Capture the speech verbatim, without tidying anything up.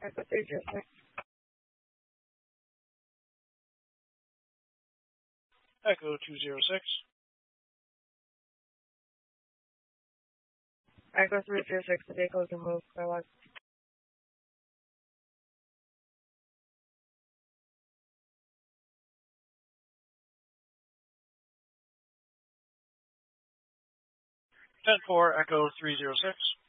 Echo three zero six. Echo two zero six. Echo three zero six, the vehicle is removed. Clear ten four, Echo three zero six.